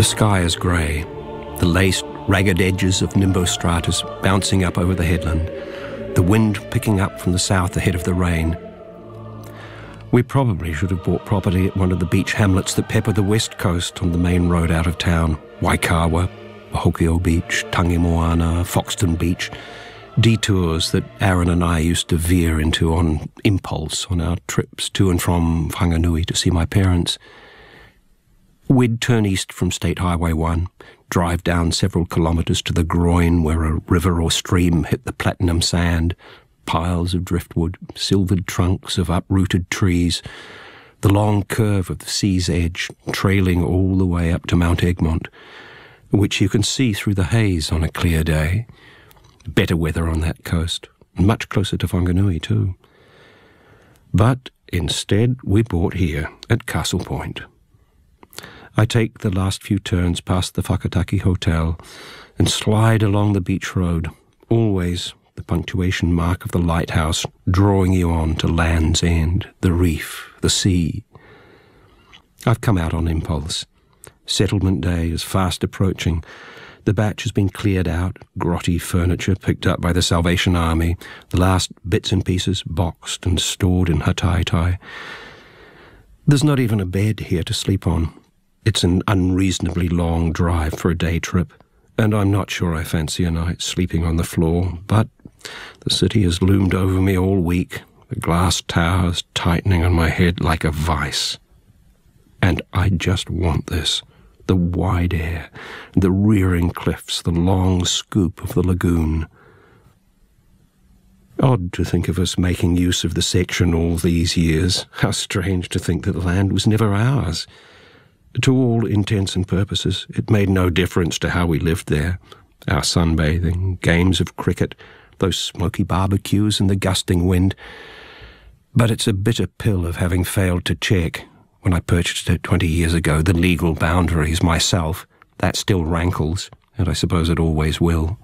The sky is grey, the laced, ragged edges of nimbostratus bouncing up over the headland, the wind picking up from the south ahead of the rain. We probably should have bought property at one of the beach hamlets that pepper the west coast on the main road out of town. Waikawa, Hokio Beach, Tangi Moana, Foxton Beach. Detours that Aaron and I used to veer into on impulse on our trips to and from Whanganui to see my parents. We'd turn east from State Highway 1, drive down several kilometres to the groin where a river or stream hit the platinum sand, piles of driftwood, silvered trunks of uprooted trees, the long curve of the sea's edge trailing all the way up to Mount Egmont, which you can see through the haze on a clear day. Better weather on that coast, much closer to Whanganui too. But instead we bought here at Castle Point. I take the last few turns past the Whakataki Hotel and slide along the beach road, always the punctuation mark of the lighthouse drawing you on to Land's End, the reef, the sea. I've come out on impulse. Settlement day is fast approaching. The batch has been cleared out, grotty furniture picked up by the Salvation Army, the last bits and pieces boxed and stored in hataitai. There's not even a bed here to sleep on. It's an unreasonably long drive for a day trip, and I'm not sure I fancy a night sleeping on the floor, but the city has loomed over me all week, the glass towers tightening on my head like a vice. And I just want this. The wide air, the rearing cliffs, the long scoop of the lagoon. Odd to think of us making use of the section all these years. How strange to think that the land was never ours. To all intents and purposes, it made no difference to how we lived there. Our sunbathing, games of cricket, those smoky barbecues and the gusting wind. But it's a bitter pill of having failed to check, when I purchased it 20 years ago, the legal boundaries myself. That still rankles, and I suppose it always will.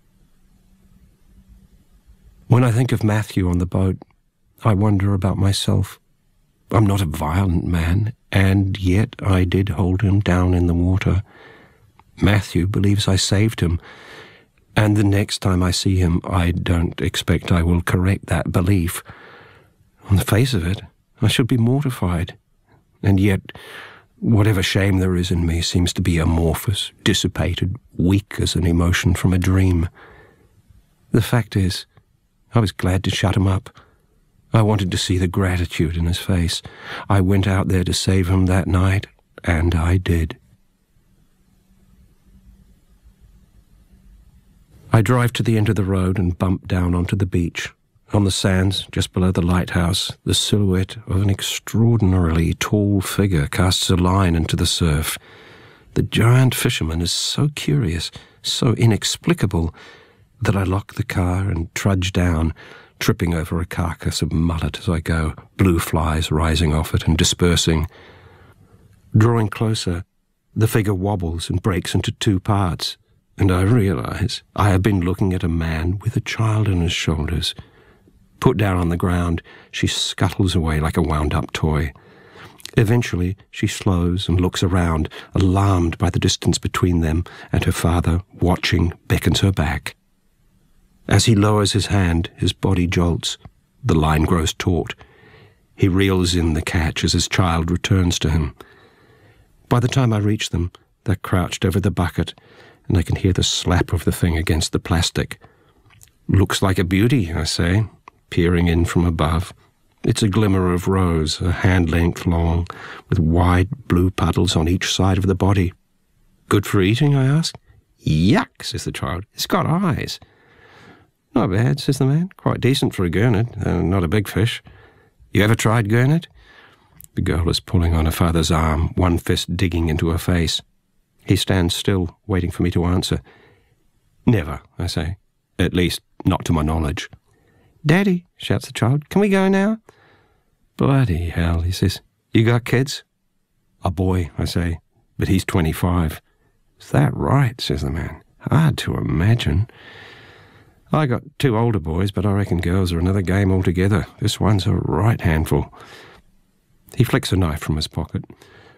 When I think of Matthew on the boat, I wonder about myself. I'm not a violent man, and yet I did hold him down in the water. Matthew believes I saved him, and the next time I see him, I don't expect I will correct that belief. On the face of it, I should be mortified. And yet, whatever shame there is in me seems to be amorphous, dissipated, weak as an emotion from a dream. The fact is, I was glad to shut him up. I wanted to see the gratitude in his face. I went out there to save him that night, and I did. I drive to the end of the road and bump down onto the beach. On the sands, just below the lighthouse, the silhouette of an extraordinarily tall figure casts a line into the surf. The giant fisherman is so curious, so inexplicable, that I lock the car and trudge down, tripping over a carcass of mullet as I go, blue flies rising off it and dispersing. Drawing closer, the figure wobbles and breaks into two parts, and I realize I have been looking at a man with a child on his shoulders. Put down on the ground, she scuttles away like a wound-up toy. Eventually, she slows and looks around, alarmed by the distance between them, and her father, watching, beckons her back. As he lowers his hand, his body jolts. The line grows taut. He reels in the catch as his child returns to him. By the time I reach them, they're crouched over the bucket, and I can hear the slap of the thing against the plastic. Looks like a beauty, I say, peering in from above. It's a glimmer of rose, a hand-length long, with wide blue puddles on each side of the body. Good for eating, I ask. Yuck, says the child. It's got eyes. Not bad, says the man. Quite decent for a gurnet, not a big fish. You ever tried gurnet? The girl is pulling on her father's arm, one fist digging into her face. He stands still, waiting for me to answer. Never, I say. At least, not to my knowledge. Daddy, shouts the child, can we go now? Bloody hell, he says. You got kids? A boy, I say, but he's 25. Is that right, says the man. Hard to imagine. I got two older boys, but I reckon girls are another game altogether. This one's a right handful. He flicks a knife from his pocket,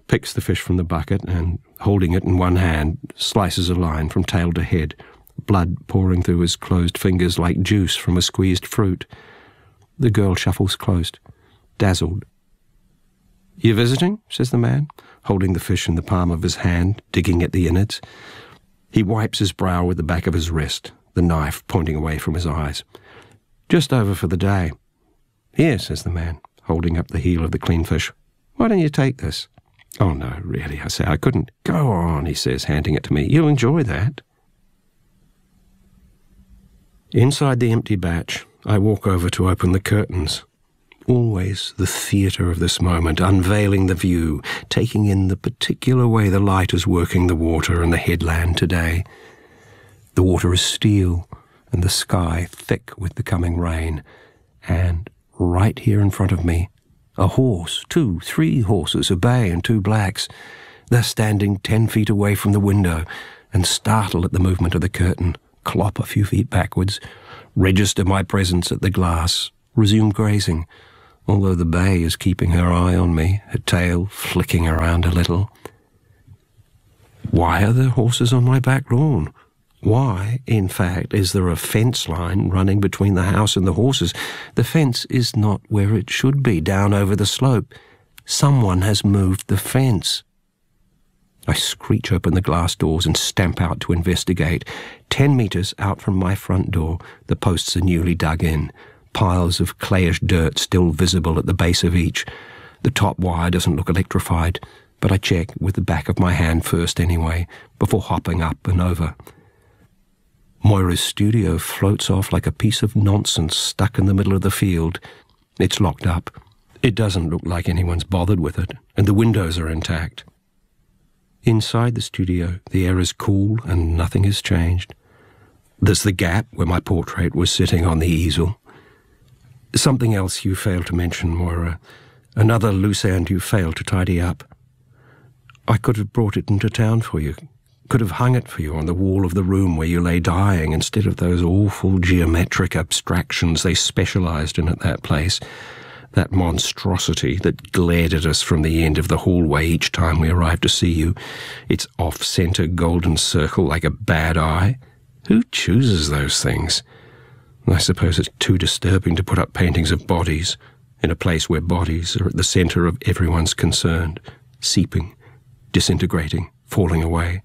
picks the fish from the bucket and, holding it in one hand, slices a line from tail to head, blood pouring through his closed fingers like juice from a squeezed fruit. The girl shuffles close, dazzled. "You visiting?" says the man, holding the fish in the palm of his hand, digging at the innards. He wipes his brow with the back of his wrist, the knife pointing away from his eyes. "Just over for the day." "Here," says the man, holding up the heel of the clean fish. "Why don't you take this?" "Oh, no, really," I say. "I couldn't." "Go on," he says, handing it to me. "You'll enjoy that." Inside the empty batch, I walk over to open the curtains. Always the theatre of this moment, unveiling the view, taking in the particular way the light is working the water and the headland today. The water is steel, and the sky thick with the coming rain. And right here in front of me, a horse, 2, 3 horses, a bay and 2 blacks. They're standing 10 feet away from the window and startle at the movement of the curtain, clop a few feet backwards, register my presence at the glass, resume grazing, although the bay is keeping her eye on me, her tail flicking around a little. Why are there horses on my back lawn? Why, in fact, is there a fence line running between the house and the horses? The fence is not where it should be, down over the slope. Someone has moved the fence. I screech open the glass doors and stamp out to investigate. 10 meters out from my front door, the posts are newly dug in, piles of clayish dirt still visible at the base of each. The top wire doesn't look electrified, but I check with the back of my hand first anyway, before hopping up and over. Moira's studio floats off like a piece of nonsense stuck in the middle of the field. It's locked up. It doesn't look like anyone's bothered with it, and the windows are intact. Inside the studio, the air is cool and nothing has changed. There's the gap where my portrait was sitting on the easel. Something else you failed to mention, Moira. Another loose end you failed to tidy up. I could have brought it into town for you. Could have hung it for you on the wall of the room where you lay dying instead of those awful geometric abstractions they specialized in at that place. That monstrosity that glared at us from the end of the hallway each time we arrived to see you. Its off-center golden circle like a bad eye. Who chooses those things? I suppose it's too disturbing to put up paintings of bodies in a place where bodies are at the center of everyone's concerned, seeping, disintegrating, falling away.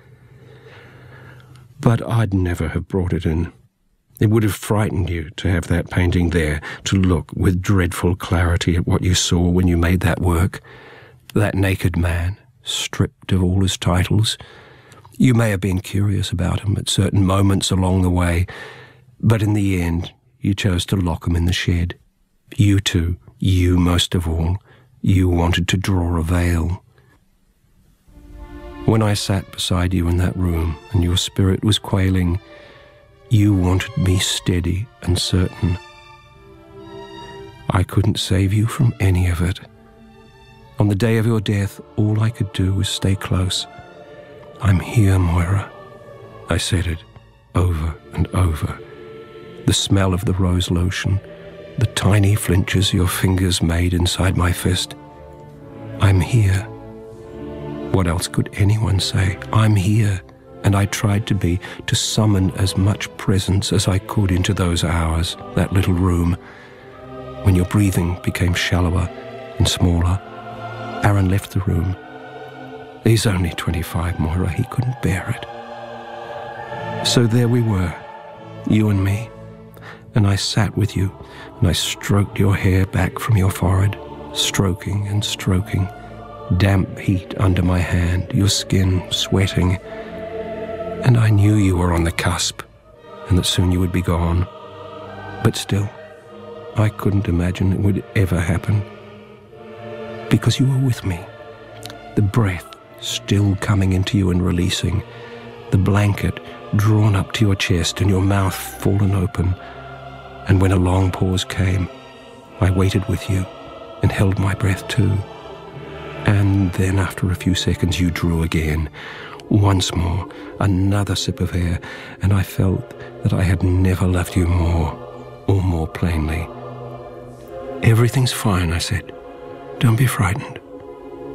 But I'd never have brought it in. It would have frightened you to have that painting there, to look with dreadful clarity at what you saw when you made that work. That naked man, stripped of all his titles. You may have been curious about him at certain moments along the way, but in the end, you chose to lock him in the shed. You too, you most of all, you wanted to draw a veil. When I sat beside you in that room and your spirit was quailing, you wanted me steady and certain. I couldn't save you from any of it. On the day of your death, all I could do was stay close. I'm here, Moira. I said it over and over. The smell of the rose lotion, the tiny flinches your fingers made inside my fist. I'm here. What else could anyone say? I'm here. And I tried to summon as much presence as I could into those hours, that little room. When your breathing became shallower and smaller, Aaron left the room. He's only 25, Moira. He couldn't bear it. So there we were, you and me. And I sat with you, and I stroked your hair back from your forehead, stroking and stroking, damp heat under my hand, your skin sweating. And I knew you were on the cusp, and that soon you would be gone. But still, I couldn't imagine it would ever happen. Because you were with me. The breath still coming into you and releasing. The blanket drawn up to your chest and your mouth fallen open. And when a long pause came, I waited with you and held my breath too. And then after a few seconds you drew again. Once more, another sip of air, and I felt that I had never loved you more, or more plainly. Everything's fine, I said. Don't be frightened.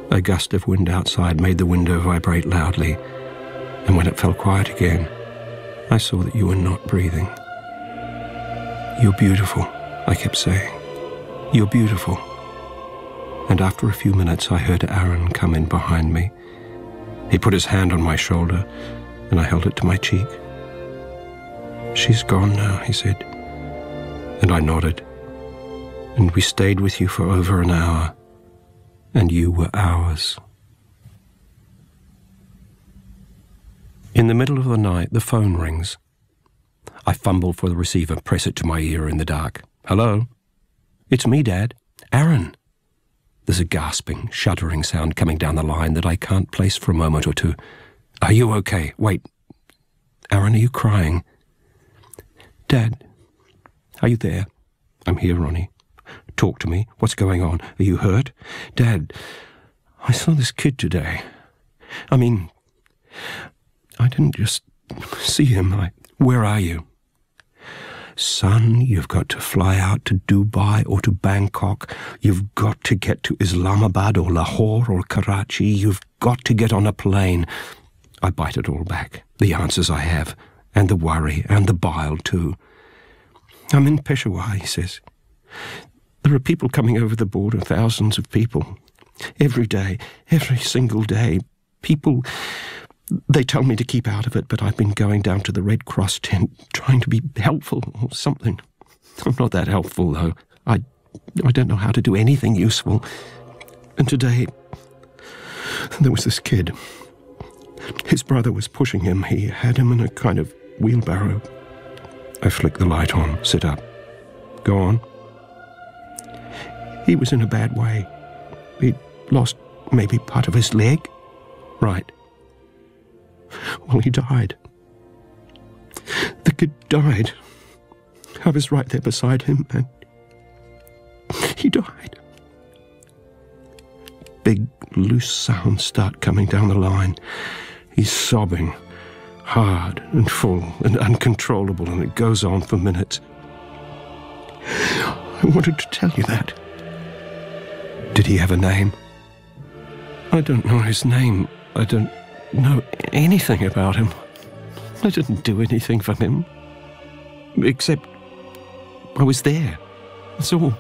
A gust of wind outside made the window vibrate loudly, and when it fell quiet again, I saw that you were not breathing. "You're beautiful," I kept saying. "You're beautiful." And after a few minutes, I heard Aaron come in behind me. He put his hand on my shoulder, and I held it to my cheek. "She's gone now," he said. And I nodded. "And we stayed with you for over an hour, and you were ours." In the middle of the night, the phone rings. I fumble for the receiver, press it to my ear in the dark. "Hello? It's me, Dad. Aaron." There's a gasping, shuddering sound coming down the line that I can't place for a moment or two. "Are you okay? Wait. Aaron, are you crying?" "Dad, are you there?" "I'm here, Ronnie. Talk to me. What's going on? Are you hurt?" "Dad, I saw this kid today. I mean, I didn't just see him. Where are you?" "Son, you've got to fly out to Dubai or to Bangkok. You've got to get to Islamabad or Lahore or Karachi. You've got to get on a plane." I bite it all back, the answers I have, and the worry, and the bile too. "I'm in Peshawar," he says. "There are people coming over the border, thousands of people. Every day, every single day. People... They tell me to keep out of it, but I've been going down to the Red Cross tent, trying to be helpful or something. I'm not that helpful, though. I don't know how to do anything useful. And today, there was this kid. His brother was pushing him. He had him in a kind of wheelbarrow." I flick the light on. "Sit up." "Go on." "He was in a bad way. He'd lost maybe part of his leg." "Right." "Well, he died. The kid died. I was right there beside him, and he died." Big, loose sounds start coming down the line. He's sobbing, hard and full and uncontrollable, and it goes on for minutes. "I wanted to tell you that." "Did he have a name?" "I don't know his name. I don't know anything about him. I didn't do anything for him. Except I was there. That's all."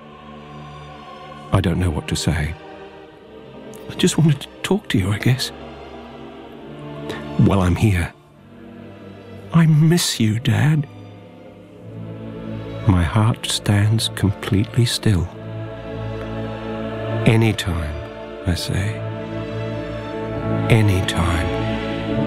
I don't know what to say. "I just wanted to talk to you, I guess." "Well, I'm here." "I miss you, Dad." My heart stands completely still. "Anytime," I say. "Anytime."